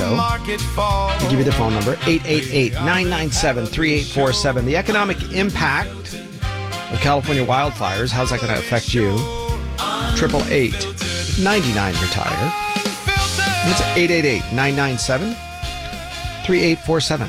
show. I'll give you the phone number, 888-997-3847. The economic impact of California wildfires, how's that going to affect you? 888-99-RETIRE. It's 888-997-3847.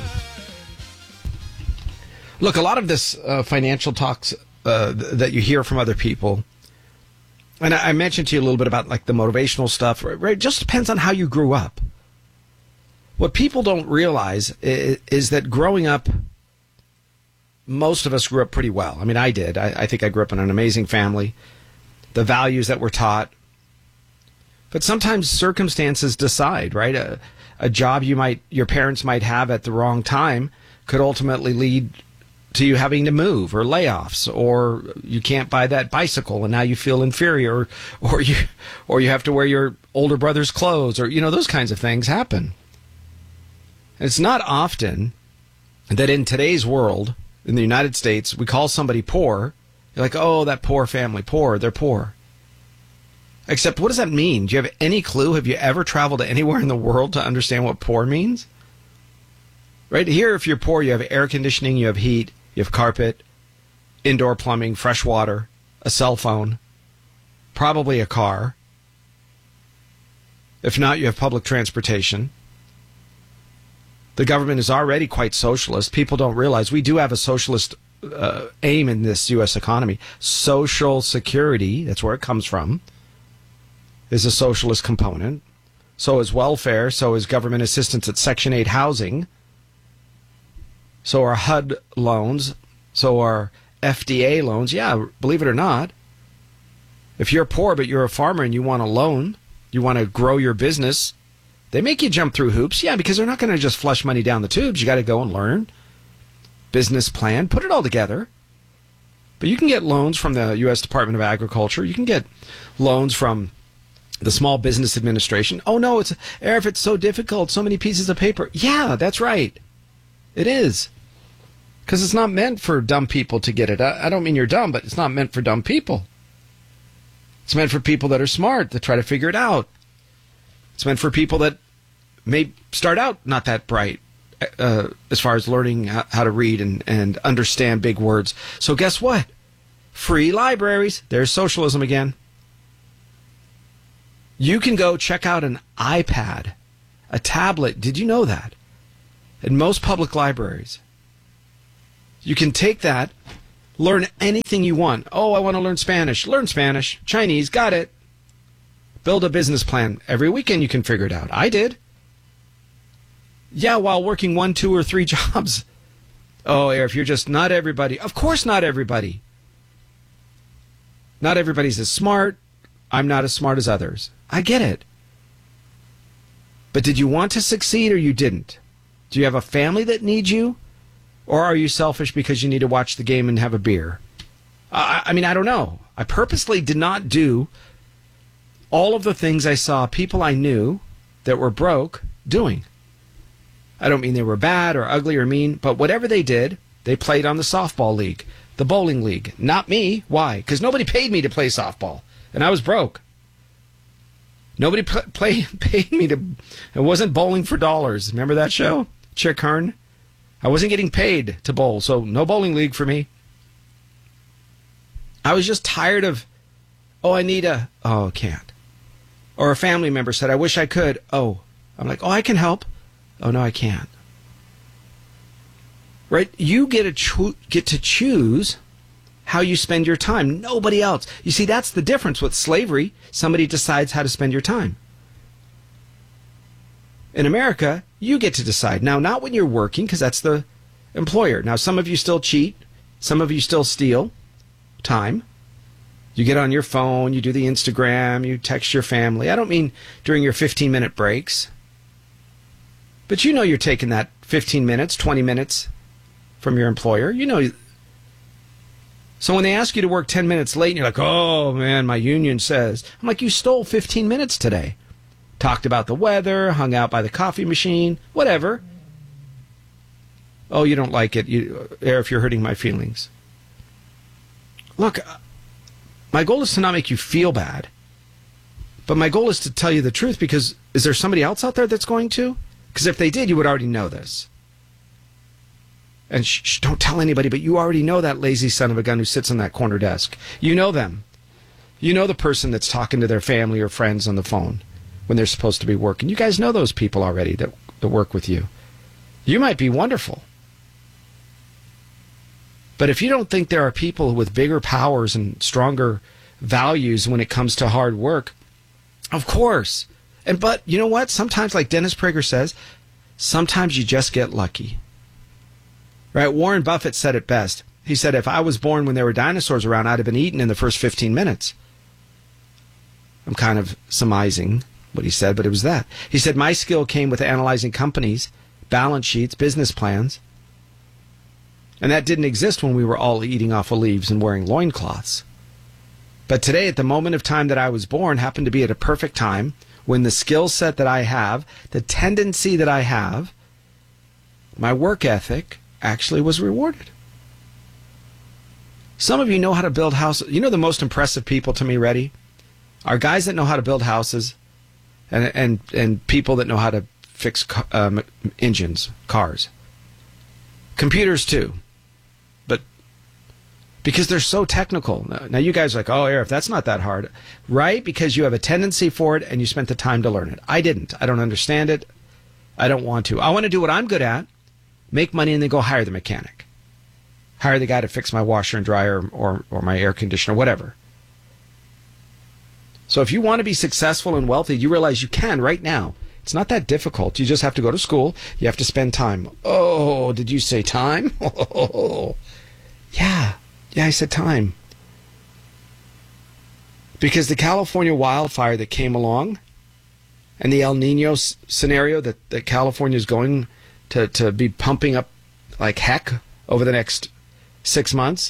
Look, a lot of this financial talks that you hear from other people, and I mentioned to you a little bit about like the motivational stuff, right? It just depends on how you grew up. What people don't realize is that growing up, most of us grew up pretty well. I mean, I did. I think I grew up in an amazing family. The values that were taught. But sometimes circumstances decide, right? A job your parents might have at the wrong time could ultimately lead to you having to move, or layoffs, or you can't buy that bicycle and now you feel inferior, or you have to wear your older brother's clothes, or those kinds of things happen. It's not often that in today's world, in the United States, we call somebody poor. You're like, oh, that poor family, poor, they're poor. Except, what does that mean? Do you have any clue? Have you ever traveled anywhere in the world to understand what poor means? Right here, if you're poor, you have air conditioning, you have heat, you have carpet, indoor plumbing, fresh water, a cell phone, probably a car. If not, you have public transportation. The government is already quite socialist. People don't realize we do have a socialist aim in this U.S. economy. Social Security, that's where it comes from, is a socialist component. So is welfare. So is government assistance at Section 8 housing. So are HUD loans. So are FDA loans. Yeah, believe it or not, if you're poor but you're a farmer and you want a loan, you want to grow your business, they make you jump through hoops. Yeah, because they're not going to just flush money down the tubes. You got to go and learn. Business plan, put it all together. But you can get loans from the U.S. Department of Agriculture. You can get loans from the Small Business Administration. Oh, no, Arif, it's so difficult, so many pieces of paper. Yeah, that's right. It is. Because it's not meant for dumb people to get it. I don't mean you're dumb, but it's not meant for dumb people. It's meant for people that are smart, that try to figure it out. It's meant for people that may start out not that bright as far as learning how to read and understand big words. So guess what? Free libraries. There's socialism again. You can go check out an iPad, a tablet. Did you know that? In most public libraries, you can take that, learn anything you want. Oh, I want to learn Spanish. Learn Spanish. Chinese. Got it. Build a business plan. Every weekend you can figure it out. I did. Yeah, while working 1, 2, or 3 jobs. Oh, if you're just not everybody. Of course not everybody. Not everybody's as smart. I'm not as smart as others. I get it. But did you want to succeed or you didn't? Do you have a family that needs you? Or are you selfish because you need to watch the game and have a beer? I mean, I don't know. I purposely did not do all of the things I saw people I knew that were broke doing. I don't mean they were bad or ugly or mean, but whatever they did, they played on the softball league, the bowling league. Not me. Why? Because nobody paid me to play softball, and I was broke. Nobody paid me to... It wasn't Bowling for Dollars. Remember that show? Chick Hearn? I wasn't getting paid to bowl, so no bowling league for me. I was just tired of, I can't. Or a family member said, I wish I could. Oh, I'm like, I can help. Oh, no, I can't. Right? You get to choose how you spend your time. Nobody else. You see, that's the difference with slavery. Somebody decides how to spend your time. In America, you get to decide. Now, not when you're working, because that's the employer. Now, some of you still cheat. Some of you still steal time. You get on your phone, you do the Instagram, you text your family. I don't mean during your 15-minute breaks. But you know you're taking that 15 minutes, 20 minutes from your employer. You know. So when they ask you to work 10 minutes late, and you're like, oh, man, my union says. I'm like, you stole 15 minutes today. Talked about the weather, hung out by the coffee machine, whatever. Oh, you don't like it, if you're hurting my feelings. Look, my goal is to not make you feel bad. But my goal is to tell you the truth, because is there somebody else out there that's going to? Because if they did, you would already know this. And don't tell anybody, but you already know that lazy son of a gun who sits on that corner desk. You know them. You know the person that's talking to their family or friends on the phone when they're supposed to be working. You guys know those people already that work with you. You might be wonderful. But if you don't think there are people with bigger powers and stronger values when it comes to hard work, of course. But you know what? Sometimes, like Dennis Prager says, sometimes you just get lucky. Right? Warren Buffett said it best. He said, if I was born when there were dinosaurs around, I'd have been eaten in the first 15 minutes. I'm kind of surmising what he said, but it was that. He said, my skill came with analyzing companies, balance sheets, business plans. And that didn't exist when we were all eating off of leaves and wearing loincloths. But today, at the moment of time that I was born, happened to be at a perfect time when the skill set that I have, the tendency that I have, my work ethic actually was rewarded. Some of you know how to build houses. You know the most impressive people to me, Reddy, are guys that know how to build houses and people that know how to fix engines, cars. Computers too. But because they're so technical. Now you guys are like, oh, Arif, that's not that hard. Right? Because you have a tendency for it and you spent the time to learn it. I didn't. I don't understand it. I don't want to. I want to do what I'm good at, make money, and then go hire the mechanic. Hire the guy to fix my washer and dryer or my air conditioner, whatever. So if you want to be successful and wealthy, you realize you can right now. It's not that difficult. You just have to go to school. You have to spend time. Oh, did you say time? Oh, yeah, I said time. Because the California wildfire that came along and the El Nino scenario that California is going to be pumping up like heck over the next 6 months,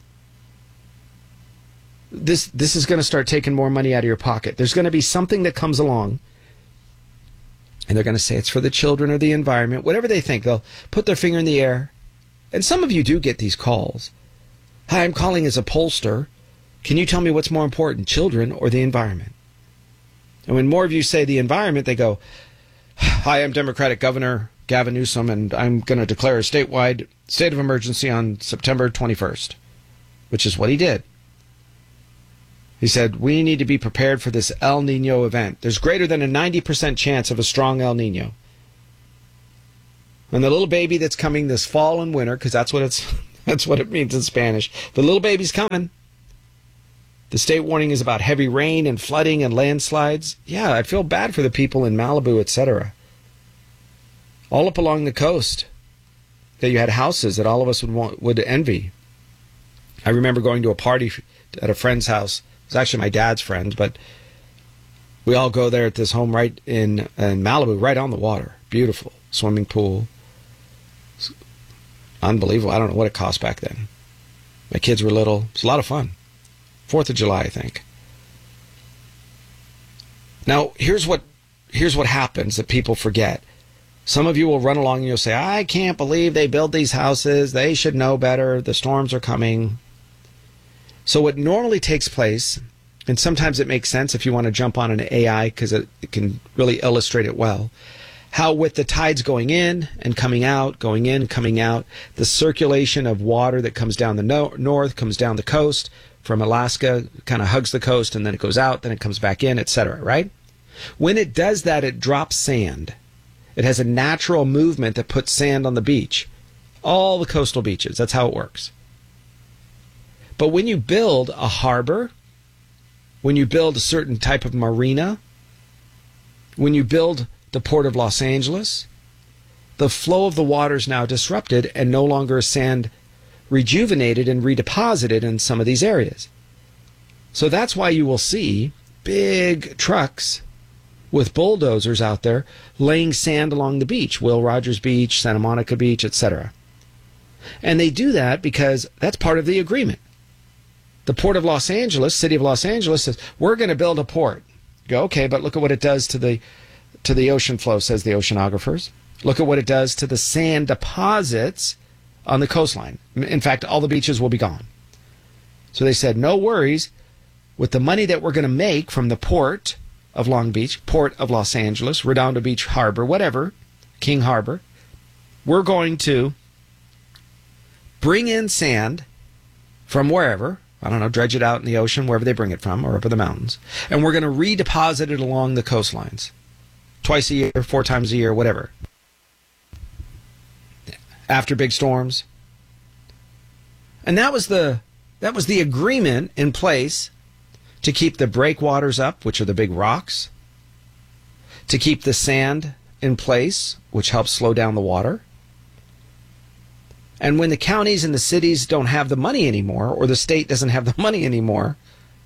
this is going to start taking more money out of your pocket. There's going to be something that comes along, and they're going to say it's for the children or the environment, whatever they think. They'll put their finger in the air. And some of you do get these calls. Hi, I'm calling as a pollster. Can you tell me what's more important, children or the environment? And when more of you say the environment, they go, hi, I'm Democratic Governor Gavin Newsom, and I'm going to declare a statewide state of emergency on September 21st, which is what he did. He said, we need to be prepared for this El Nino event. There's greater than a 90% chance of a strong El Nino. And the little baby that's coming this fall and winter, because that's what it means in Spanish. The little baby's coming. The state warning is about heavy rain and flooding and landslides. Yeah, I feel bad for the people in Malibu, etc. All up along the coast, that you had houses that all of us would envy. I remember going to a party at a friend's house. It's actually my dad's friend, but we all go there at this home right in Malibu, right on the water. Beautiful. Swimming pool. It's unbelievable. I don't know what it cost back then. My kids were little. It's a lot of fun. 4th of July, I think. Now, here's what happens that people forget. Some of you will run along and you'll say, I can't believe they build these houses. They should know better. The storms are coming. So what normally takes place, and sometimes it makes sense if you want to jump on an AI because it can really illustrate it well, how with the tides going in and coming out, going in and coming out, the circulation of water that comes down the north, comes down the coast from Alaska, kind of hugs the coast, and then it goes out, then it comes back in, etc., right? When it does that, it drops sand. It has a natural movement that puts sand on the beach. All the coastal beaches, that's how it works. But when you build a harbor, when you build a certain type of marina, when you build the Port of Los Angeles, the flow of the water is now disrupted and no longer is sand rejuvenated and redeposited in some of these areas. So that's why you will see big trucks with bulldozers out there laying sand along the beach, Will Rogers Beach, Santa Monica Beach, etc. And they do that because that's part of the agreement. The Port of Los Angeles, City of Los Angeles, says, we're going to build a port. You go, okay, but look at what it does to the ocean flow, says the oceanographers. Look at what it does to the sand deposits on the coastline. In fact, all the beaches will be gone. So they said, no worries. With the money that we're going to make from the Port of Long Beach, Port of Los Angeles, Redondo Beach Harbor, whatever, King Harbor. We're going to bring in sand from wherever, I don't know, dredge it out in the ocean, wherever they bring it from, or up in the mountains, and we're going to redeposit it along the coastlines. Twice a year, 4 times a year, whatever. After big storms. And that was the agreement in place to keep the breakwaters up, which are the big rocks, to keep the sand in place, which helps slow down the water. And when the counties and the cities don't have the money anymore, or the state doesn't have the money anymore,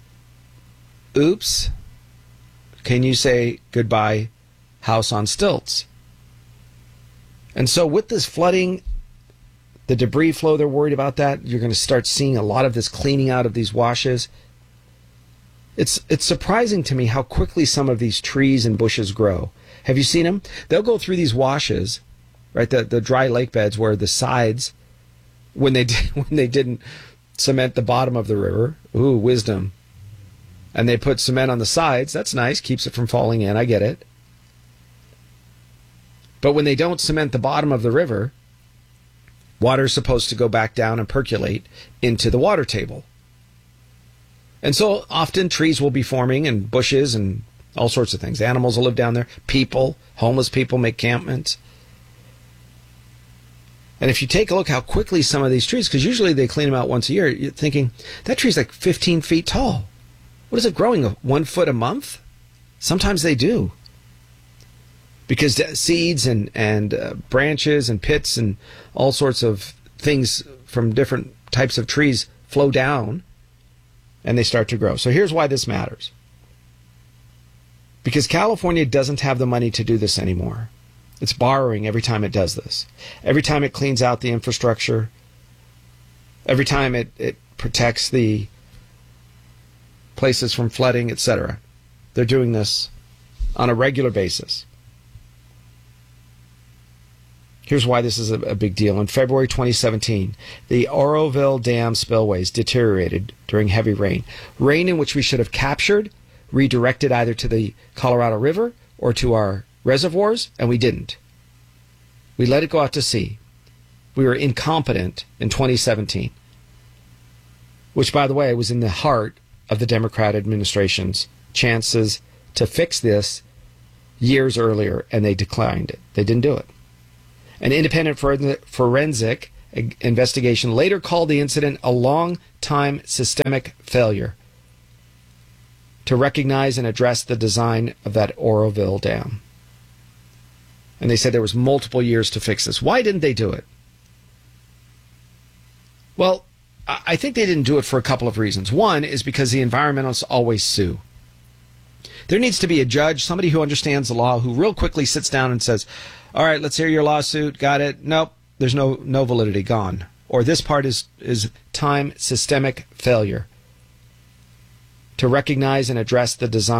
oops, can you say goodbye, house on stilts? And so with this flooding, the debris flow, they're worried about that. You're going to start seeing a lot of this cleaning out of these washes. It's surprising to me how quickly some of these trees and bushes grow. Have you seen them? They'll go through these washes, right? The dry lake beds where the sides, when they didn't cement the bottom of the river, ooh, wisdom. And they put cement on the sides. That's nice, keeps it from falling in. I get it. But when they don't cement the bottom of the river, water is supposed to go back down and percolate into the water table. And so often trees will be forming and bushes and all sorts of things. Animals will live down there. People, homeless people make campments. And if you take a look how quickly some of these trees, because usually they clean them out once a year, you're thinking, that tree's like 15 feet tall. What is it growing, 1 foot a month? Sometimes they do. Because seeds and branches and pits and all sorts of things from different types of trees flow down and they start to grow. So here's why this matters. Because California doesn't have the money to do this anymore. It's borrowing every time it does this. Every time it cleans out the infrastructure, every time it protects the places from flooding, etc. They're doing this on a regular basis. Here's why this is a big deal. In February 2017, the Oroville Dam spillways deteriorated during heavy rain. Rain in which we should have captured, redirected either to the Colorado River or to our reservoirs, and we didn't. We let it go out to sea. We were incompetent in 2017, which, by the way, was in the heart of the Democrat administration's chances to fix this years earlier, and they declined it. They didn't do it. An independent forensic investigation later called the incident a long-time systemic failure to recognize and address the design of that Oroville Dam. And they said there was multiple years to fix this. Why didn't they do it? Well, I think they didn't do it for a couple of reasons. One is because the environmentalists always sue. There needs to be a judge, somebody who understands the law, who real quickly sits down and says, all right, let's hear your lawsuit. Got it? Nope. There's no validity. Gone. Or this part is time systemic failure to recognize and address the design